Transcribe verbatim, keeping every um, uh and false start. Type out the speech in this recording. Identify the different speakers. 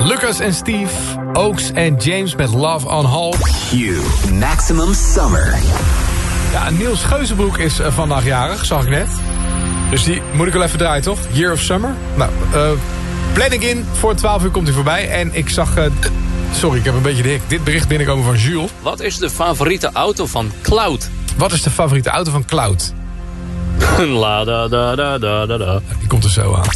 Speaker 1: Lucas en Steve, Oaks en James met Love on Hold.
Speaker 2: Q, Maximum Summer.
Speaker 1: Ja, Niels Geuzenbroek is uh, vandaag jarig, zag ik net. Dus die moet ik wel even draaien, toch? Year of Summer. Nou, uh, planning in. Voor twaalf uur komt hij voorbij. En ik zag... Uh, sorry, ik heb een beetje de hik. Dit bericht binnenkomen van Jules.
Speaker 3: Wat is de favoriete auto van Cloud?
Speaker 1: Wat is de favoriete auto van Cloud?
Speaker 3: La da da da da da da.
Speaker 1: Die komt er zo aan.